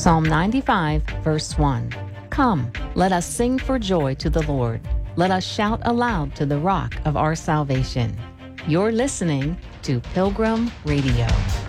Psalm 95, verse 1. Come, let us sing for joy to the Lord. Let us shout aloud to the rock of our salvation. You're listening to Pilgrim Radio.